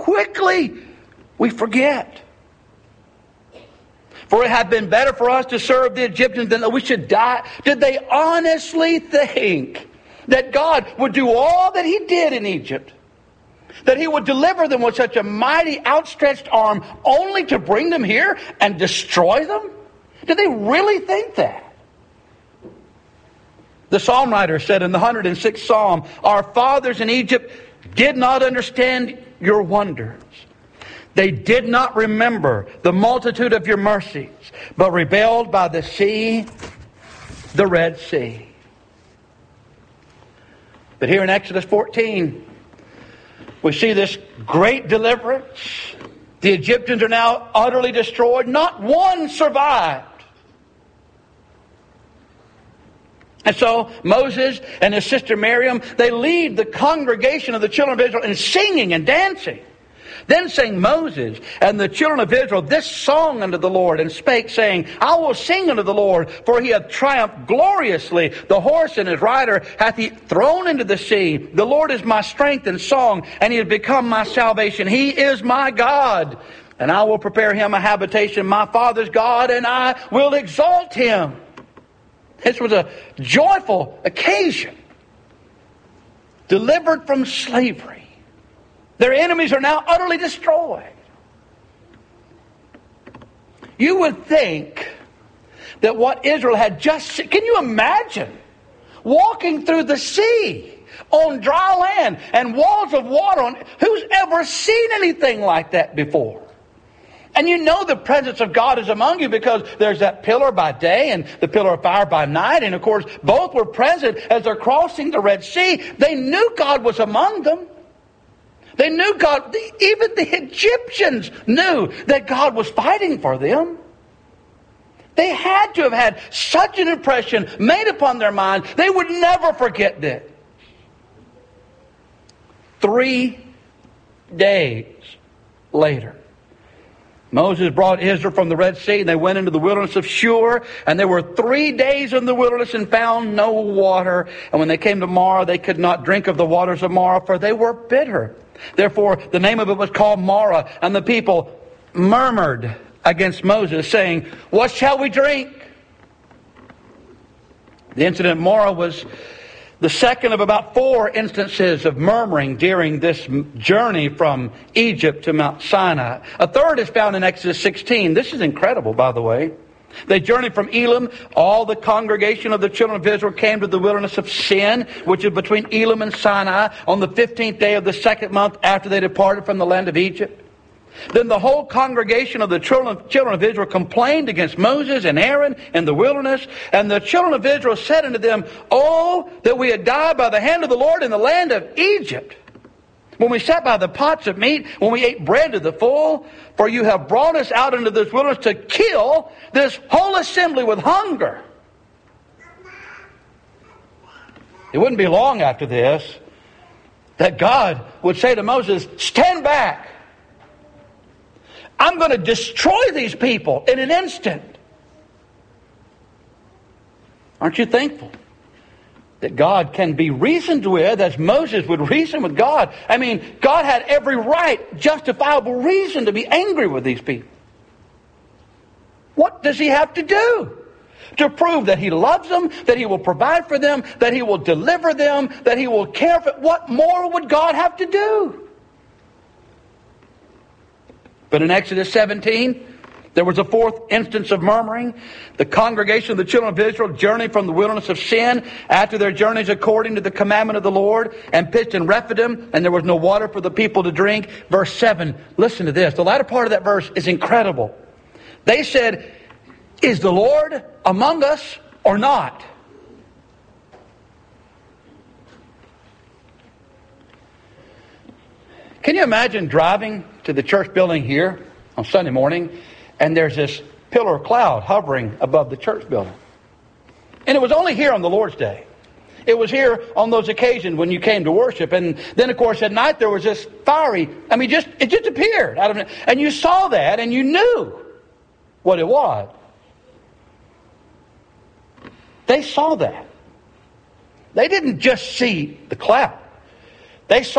quickly we forget. For it had been better for us to serve the Egyptians than that we should die. Did they honestly think that God would do all that He did in Egypt? That He would deliver them with such a mighty outstretched arm only to bring them here and destroy them? Did they really think that? The psalm writer said in the 106th Psalm, our fathers in Egypt did not understand your wonders. They did not remember the multitude of your mercies, but rebelled by the sea, the Red Sea. But here in Exodus 14, we see this great deliverance. The Egyptians are now utterly destroyed. Not one survived. And so Moses and his sister Miriam, they lead the congregation of the children of Israel in singing and dancing. Then sang Moses and the children of Israel this song unto the Lord, and spake, saying, I will sing unto the Lord, for He hath triumphed gloriously. The horse and his rider hath He thrown into the sea. The Lord is my strength and song, and He has become my salvation. He is my God, and I will prepare Him a habitation, my father's God, and I will exalt Him. This was a joyful occasion. Delivered from slavery. Their enemies are now utterly destroyed. You would think that what Israel had just seen, can you imagine walking through the sea on dry land and walls of water? Who's ever seen anything like that before? And you know the presence of God is among you because there's that pillar by day and the pillar of fire by night. And of course, both were present as they're crossing the Red Sea. They knew God was among them. They knew God. Even the Egyptians knew that God was fighting for them. They had to have had such an impression made upon their mind. They would never forget this. 3 days later, Moses brought Israel from the Red Sea, and they went into the wilderness of Shur, and they were 3 days in the wilderness and found no water. And when they came to Marah, they could not drink of the waters of Marah, for they were bitter. Therefore, the name of it was called Marah, and the people murmured against Moses, saying, what shall we drink? The incident at Marah was the second of about 4 instances of murmuring during this journey from Egypt to Mount Sinai. A third is found in Exodus 16. This is incredible, by the way. They journeyed from Elim. All the congregation of the children of Israel came to the wilderness of Sin, which is between Elim and Sinai, on the 15th day of the 2nd month after they departed from the land of Egypt. Then the whole congregation of the children of Israel complained against Moses and Aaron in the wilderness. And the children of Israel said unto them, oh, that we had died by the hand of the Lord in the land of Egypt, when we sat by the pots of meat, when we ate bread to the full. For you have brought us out into this wilderness to kill this whole assembly with hunger. It wouldn't be long after this that God would say to Moses, stand back. I'm going to destroy these people in an instant. Aren't you thankful that God can be reasoned with as Moses would reason with God? I mean, God had every right, justifiable reason to be angry with these people. What does He have to do to prove that He loves them, that He will provide for them, that He will deliver them, that He will care for them? What more would God have to do? But in Exodus 17, there was a 4th instance of murmuring. The congregation of the children of Israel journeyed from the wilderness of Sin after their journeys according to the commandment of the Lord, and pitched in Rephidim, and there was no water for the people to drink. Verse 7, listen to this. The latter part of that verse is incredible. They said, is the Lord among us or not? Can you imagine driving to the church building here on Sunday morning, and there's this pillar of cloud hovering above the church building? And it was only here on the Lord's Day. It was here on those occasions when you came to worship. And then, of course, at night there was this fiery, it just appeared out of it. And you saw that and you knew what it was. They saw that. They didn't just see the cloud. They saw